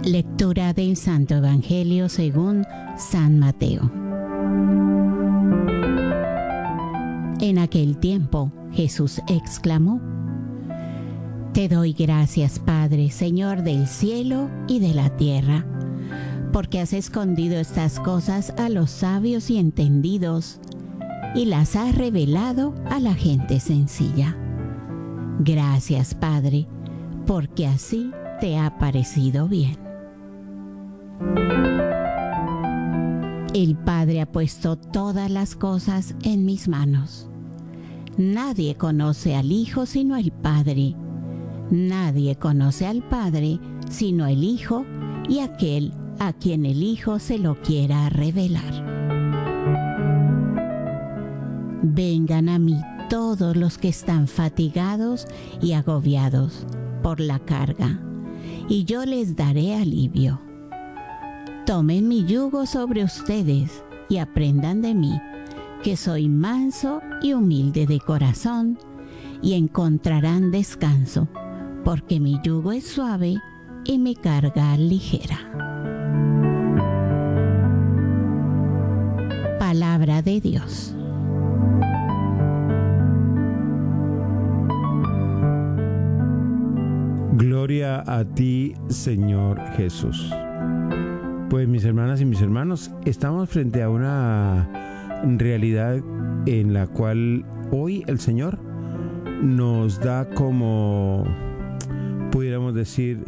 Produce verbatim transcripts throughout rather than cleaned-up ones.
Lectura del Santo Evangelio según San Mateo. En aquel tiempo Jesús exclamó: Te doy gracias, Padre, Señor del cielo y de la tierra, porque has escondido estas cosas a los sabios y entendidos y las has revelado a la gente sencilla. Gracias, Padre, porque así te ha parecido bien. El Padre ha puesto todas las cosas en mis manos. Nadie conoce al Hijo sino el Padre. Nadie conoce al Padre sino el Hijo y aquel a quien el Hijo se lo quiera revelar. Vengan a mí todos los que están fatigados y agobiados por la carga, y yo les daré alivio. Tomen mi yugo sobre ustedes y aprendan de mí, que soy manso y humilde de corazón, y encontrarán descanso, porque mi yugo es suave y mi carga ligera. Palabra de Dios. Gloria a ti, Señor Jesús. Pues mis hermanas y mis hermanos, estamos frente a una realidad en la cual hoy el Señor nos da como, pudiéramos decir,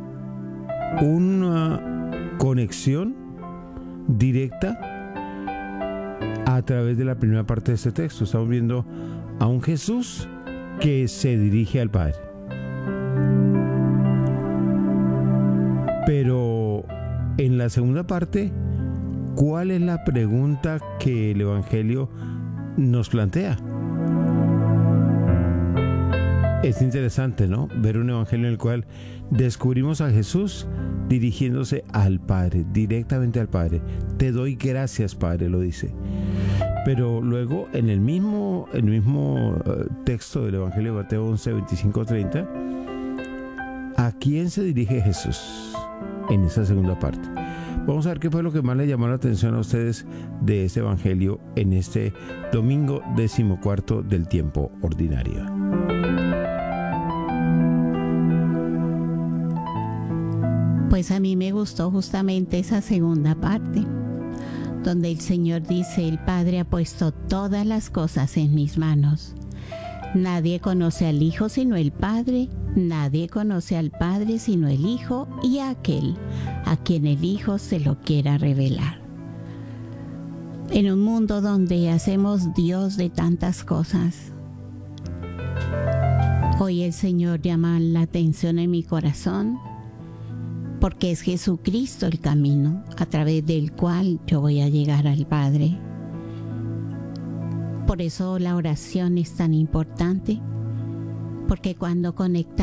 una conexión directa a través de la primera parte de este texto. Estamos viendo a un Jesús que se dirige al Padre. Pero en la segunda parte, ¿cuál es la pregunta que el Evangelio nos plantea? Es interesante, ¿no? Ver un Evangelio en el cual descubrimos a Jesús dirigiéndose al Padre, directamente al Padre. Te doy gracias, Padre, lo dice. Pero luego, en el mismo, el mismo uh, texto del Evangelio de Mateo once, veinticinco, treinta, ¿a quién se dirige Jesús en esa segunda parte? Vamos a ver qué fue lo que más le llamó la atención a ustedes de este Evangelio en este domingo decimocuarto del tiempo ordinario. Pues a mí me gustó justamente esa segunda parte, donde el Señor dice: el Padre ha puesto todas las cosas en mis manos. Nadie conoce al Hijo sino el Padre, nadie conoce al Padre sino el Hijo y a aquel a quien el Hijo se lo quiera revelar. En un mundo donde hacemos Dios de tantas cosas, hoy el Señor llama la atención en mi corazón, porque es Jesucristo el camino a través del cual yo voy a llegar al Padre. Por eso la oración es tan importante, porque cuando conectamos